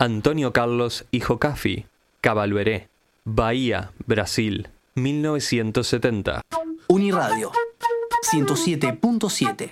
Antonio Carlos y Jocafi, Cabalueré, Bahía, Brasil, 1970. Uniradio 107.7.